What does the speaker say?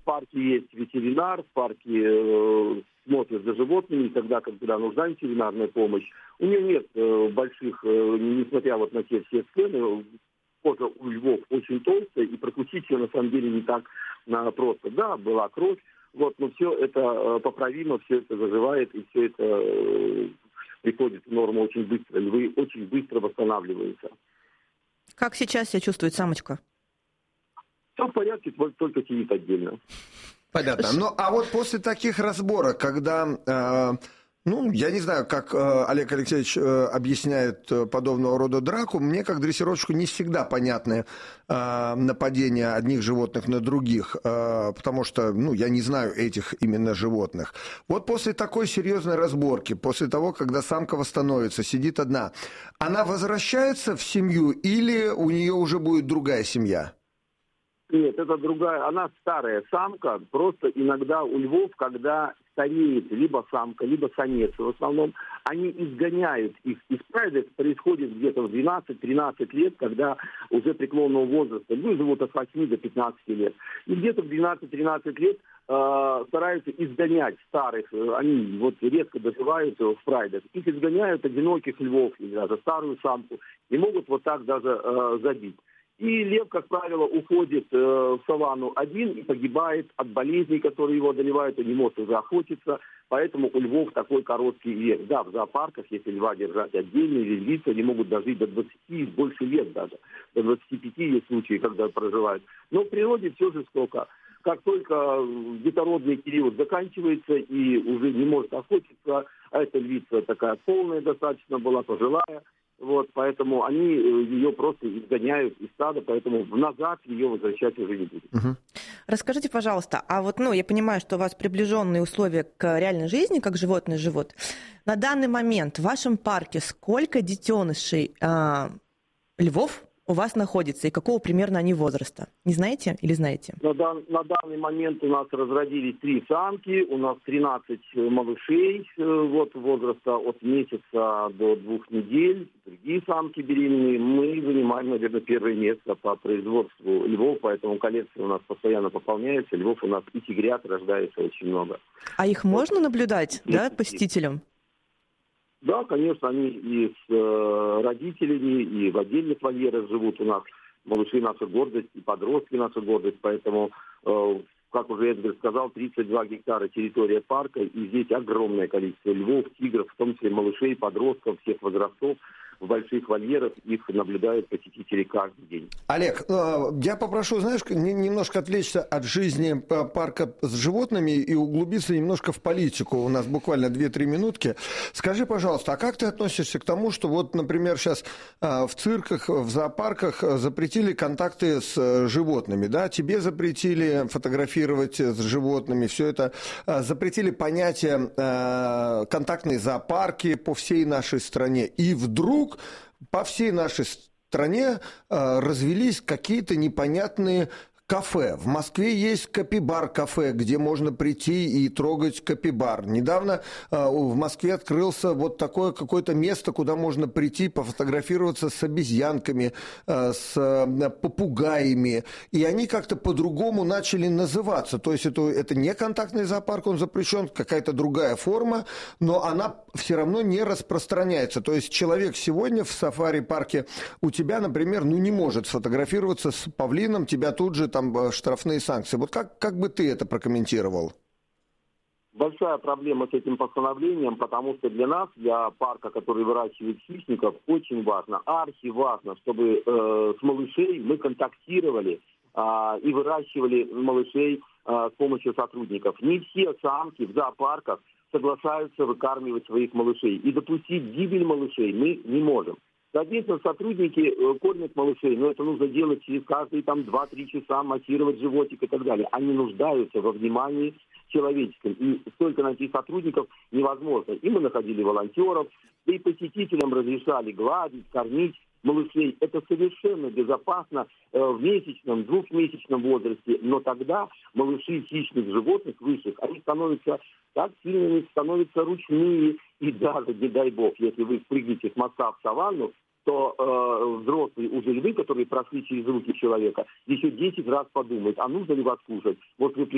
парке есть ветеринар, в парке смотрят за животными, тогда, когда нужна ветеринарная помощь. У нее нет больших, несмотря вот на те все сцены, кожа у львов очень толстая, и прокусить ее на самом деле не так просто. Да, была кровь, вот, но все это поправимо, все это заживает, и все это приходит в норму очень быстро. Львы очень быстро восстанавливаются. Как сейчас себя чувствует самочка? Все в порядке, только сидит отдельно. Понятно. Ну, а вот после таких разборок, когда, я не знаю, как Олег Алексеевич объясняет подобного рода драку, мне, как дрессировщику, не всегда понятны нападения одних животных на других, потому что, я не знаю этих именно животных. Вот после такой серьезной разборки, после того, когда самка восстановится, сидит одна, она возвращается в семью или у нее уже будет другая семья? Нет, это другая, она старая самка, просто иногда у львов, когда стареет либо самка, либо самец в основном, они изгоняют их из прайда, это происходит где-то в 12-13 лет, когда уже преклонного возраста, живут от 8 до 15 лет. И где-то в 12-13 лет стараются изгонять старых, они вот редко доживают в прайдах, их изгоняют одиноких львов, или даже старую самку, и могут вот так даже забить. И лев, как правило, уходит в саванну один и погибает от болезней, которые его одолевают, он не может уже охотиться, поэтому у львов такой короткий век. Да, в зоопарках, если льва держать отдельно, львицы, они могут дожить до 20 и больше лет даже. До 25 есть случаи, когда проживают. Но в природе все жестоко. Как только детородный период заканчивается и уже не может охотиться, а эта львица такая полная достаточно была, пожилая, вот, поэтому они ее просто изгоняют из стада, поэтому назад ее возвращать уже не будут. Угу. Расскажите, пожалуйста, а вот, я понимаю, что у вас приближенные условия к реальной жизни, как животные живут. На данный момент в вашем парке сколько детенышей львов у вас находится и какого примерно они возраста? Не знаете или знаете? На данный момент у нас разродились 3 самки, у нас 13 малышей возраста от месяца до 2 недель. Другие самки беременные. Мы занимаем, наверное, первое место по производству львов, поэтому коллекция у нас постоянно пополняется. Львов у нас и тигрят рождается очень много. А их можно наблюдать, посетителям? Да, конечно, они и с родителями, и в отдельных вольерах живут у нас. Малыши наша гордость, и подростки наша гордость. Поэтому, как уже Эдгар сказал, 32 гектара территория парка. И здесь огромное количество львов, тигров, в том числе малышей, подростков всех возрастов. В больших вольерах их наблюдают посетители каждый день. Олег, я попрошу, немножко отвлечься от жизни парка с животными и углубиться немножко в политику. У нас буквально 2-3 минутки. Скажи, пожалуйста, а как ты относишься к тому, что вот, например, сейчас в цирках, в зоопарках запретили контакты с животными, да? Тебе запретили фотографировать с животными, все это. Запретили понятие контактные зоопарки по всей нашей стране. И вдруг по всей нашей стране развелись какие-то непонятные кафе. В Москве есть капибар-кафе, где можно прийти и трогать капибар. Недавно в Москве открылся вот такое какое-то место, куда можно прийти, пофотографироваться с обезьянками, с попугаями. И они как-то по-другому начали называться. То есть это не контактный зоопарк, он запрещен, какая-то другая форма, но она все равно не распространяется. То есть человек сегодня в сафари-парке у тебя, например, не может сфотографироваться с павлином, тебя тут же штрафные санкции. Вот как бы ты это прокомментировал? Большая проблема с этим постановлением, потому что для нас, для парка, который выращивает хищников, очень важно, архиважно, чтобы с малышей мы контактировали и выращивали малышей с помощью сотрудников. Не все самки в зоопарках соглашаются выкармливать своих малышей. И допустить гибель малышей мы не можем. Соответственно, сотрудники кормят малышей, но это нужно делать через каждые 2-3 часа, массировать животик и так далее. Они нуждаются во внимании человеческом. И столько найти сотрудников невозможно. И мы находили волонтеров, да и посетителям разрешали гладить, кормить малышей. Это совершенно безопасно в месячном, 2-месячном возрасте. Но тогда малыши хищных животных высших, они становятся так сильными, становятся ручные. И даже, не дай бог, если вы прыгнете с моста в саванну, то взрослые уже львы, которые прошли через руки человека, еще 10 раз подумают, а нужно ли вас кушать. Вот вы